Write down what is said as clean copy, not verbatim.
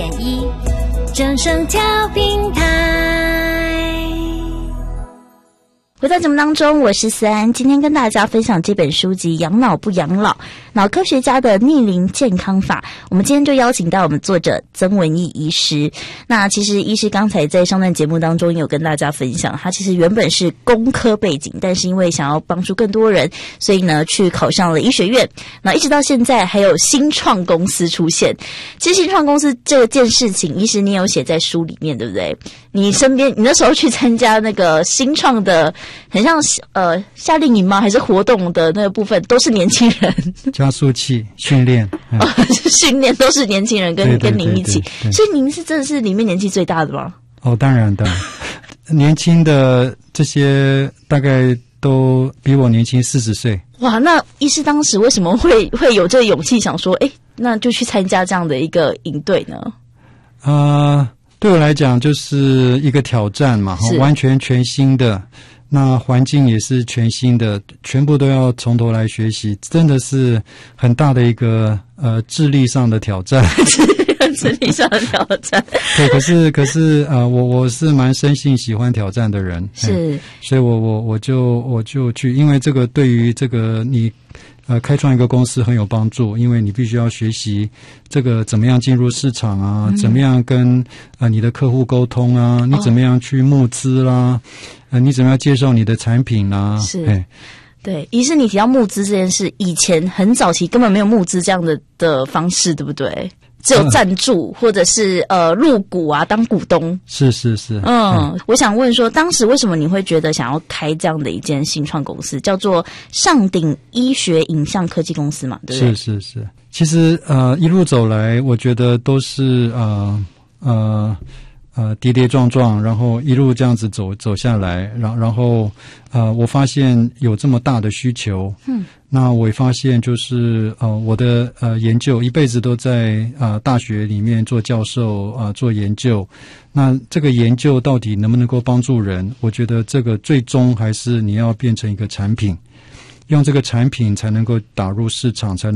100.1正声调频台。回到节目当中，我是思安，今天跟大家分享这本书籍《养老不养老：脑科学家的逆龄健康法》。我们今天就邀请到我们作者曾文义医师。那其实医师刚才在上段节目当中有跟大家分享，他其实原本是工科背景，但是因为想要帮助更多人，所以呢去考上了医学院。那一直到现在还有新创公司出现。其实新创公司这件事情，医师你有写在书里面，对不对？你身边，你那时候去参加那个新创的，很像夏令营吗？还是活动的那个部分，都是年轻人。 加速器训练， 训练都是年轻人跟您一起，所以您是真的是里面年纪最大的吗？ 哦，当然的，年轻的这些大概都比我年轻40岁。 哇，那医师当时为什么会有这个勇气，想说，那就去参加这样的一个营队呢？ 对我来讲就是一个挑战嘛，完全全新的，那环境也是全新的，全部都要从头来学习，真的是很大的一个智力上的挑战。 智力上的挑战。 对，可是我是蛮生性喜欢挑战的人，是，所以我就去，因为这个对于这个你开创一个公司很有帮助，因为你必须要学习这个怎么样进入市场啊，怎么样跟你的客户沟通啊，你怎么样去募资啦，你怎么样介绍你的产品啦，是。 对，医师你提到募资这件事，以前很早期根本没有募资这样的方式，对不对？只有赞助或者是入股啊，当股东。是。我想问说，当时为什么你会觉得想要开这样的一间新创公司，叫做上鼎医学影像科技公司嘛？对不对？是。 其实一路走来，我觉得都是跌跌撞撞，然后一路这样子走下来，然后我发现有这么大的需求，那我也发现就是我的研究一辈子都在大学里面做教授做研究，那这个研究到底能不能够帮助人？我觉得这个最终还是你要变成一个产品，用这个产品才能够打入市场，才能